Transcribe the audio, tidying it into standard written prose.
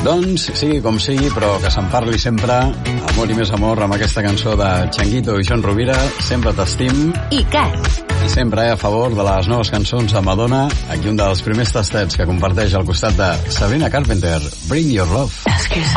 Doncs, sigui com sigui, però que se'n parli sempre, amor i més amor, amb aquesta cançó de Changuito i Joan Rovira, Sempre t'estim. I Cat. I sempre a favor de les noves cançons de Madonna, aquí un dels primers tastets que comparteix al costat de Sabrina Carpenter, Bring Your Love.